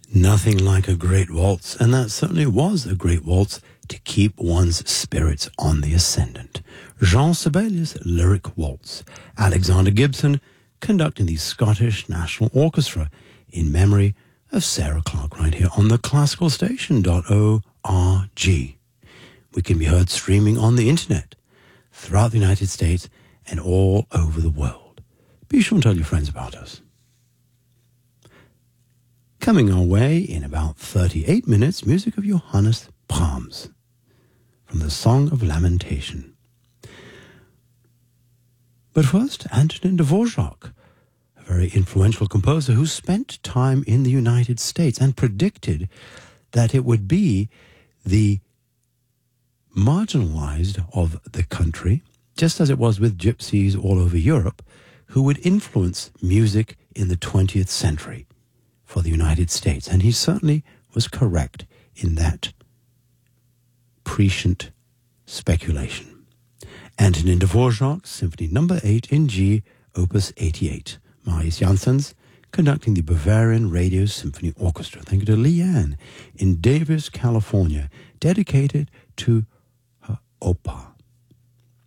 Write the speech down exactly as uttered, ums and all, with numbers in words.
Nothing like a great waltz, and that certainly was a great waltz to keep one's spirits on the ascendant. Jean Sibelius' Lyric Waltz. Alexander Gibson conducting the Scottish National Orchestra in memory of Sarah Clarke right here on the classical station dot org. We can be heard streaming on the internet throughout the United States and all over the world. Be sure and tell your friends about us. Coming our way in about thirty-eight minutes, music of Johannes Brahms from the Song of Lamentation. But first, Antonin Dvorak, a very influential composer who spent time in the United States and predicted that it would be the marginalized of the country, just as it was with gypsies all over Europe, who would influence music in the twentieth century for the United States. And he certainly was correct in that prescient speculation. Antonin Dvorak, Symphony Number eight in G, Opus eighty-eight. Marius Janssens conducting the Bavarian Radio Symphony Orchestra. Thank you to Leanne in Davis, California, dedicated to her Opa.